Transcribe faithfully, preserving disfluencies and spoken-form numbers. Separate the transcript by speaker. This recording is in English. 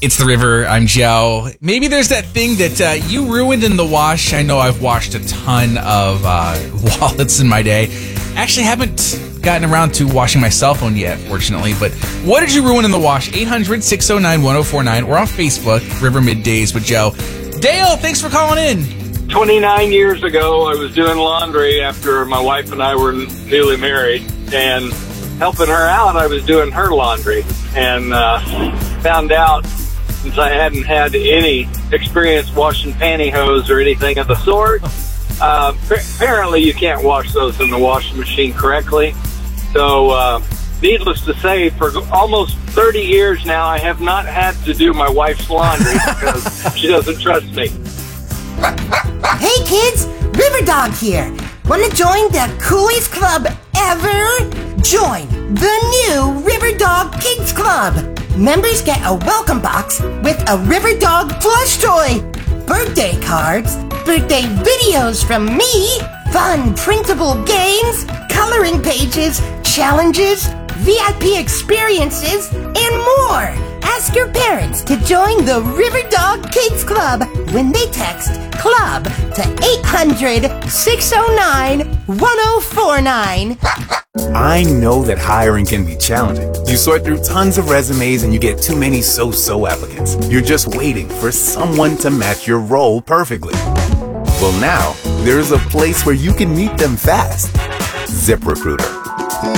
Speaker 1: It's the River. I'm Joe. Maybe there's that thing that uh, you ruined in the wash. I know I've washed a ton of uh, wallets in my day. Actually, haven't gotten around to washing my cell phone yet, fortunately. But what did you ruin in the wash? eight hundred, six oh nine, one oh four nine or on Facebook, River Middays with Joe. Dale, thanks for calling in.
Speaker 2: twenty-nine years ago, I was doing laundry after my wife and I were newly married, and helping her out, I was doing her laundry, and uh, found out, since I hadn't had any experience washing pantyhose or anything of the sort, uh, apparently you can't wash those in the washing machine correctly. So, uh, needless to say, for almost thirty years now, I have not had to do my wife's laundry because she doesn't trust me.
Speaker 3: Hey kids, River Dog here. Want to join the coolest club ever? Join the new River Dog Kids Club. Members get a welcome box with a River Dog plush toy, birthday cards, birthday videos from me, fun printable games, coloring pages, challenges, V I P experiences, and more. Ask your parents to join the River Dog Kids Club when they text CLUB to eight hundred, six oh nine, one oh four nine.
Speaker 4: I know that hiring can be challenging. You sort through tons of resumes and you get too many so-so applicants. You're just waiting for someone to match your role perfectly. Well, now, there's a place where you can meet them fast. ZipRecruiter.